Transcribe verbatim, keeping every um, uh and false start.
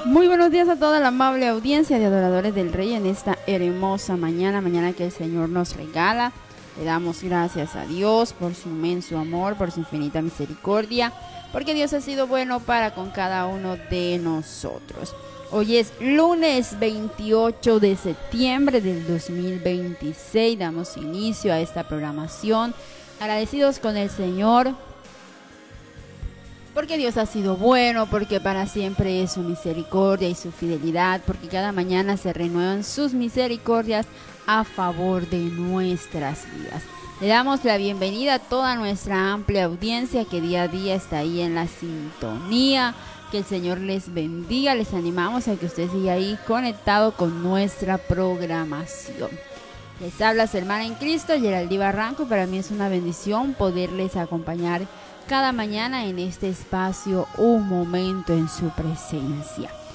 Muy buenos días a toda la amable audiencia de Adoradores del Rey en esta hermosa mañana, mañana que el Señor nos regala. Le damos gracias a Dios por su inmenso amor, por su infinita misericordia, porque Dios ha sido bueno para con cada uno de nosotros. Hoy es lunes veintiocho de septiembre del dos mil veintiséis. Damos inicio a esta programación, agradecidos con el Señor, porque Dios ha sido bueno, porque para siempre es su misericordia y su fidelidad, porque cada mañana se renuevan sus misericordias a favor de nuestras vidas. Le damos la bienvenida a toda nuestra amplia audiencia que día a día está ahí en la sintonía. Que el Señor les bendiga. Les animamos a que usted siga ahí conectado con nuestra programación. Les habla su hermana en Cristo, Geraldine Barranco, y para mí es una bendición poderles acompañar cada mañana en este espacio, un momento en su presencia.